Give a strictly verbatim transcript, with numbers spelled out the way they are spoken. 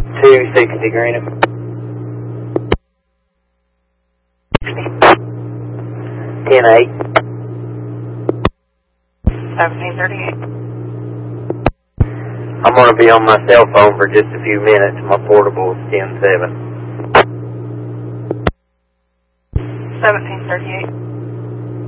two sixty Greenup. ten eight. seventeen thirty-eight. I'm going to be on my cell phone for just a few minutes. My portable is ten seven. seventeen thirty-eight.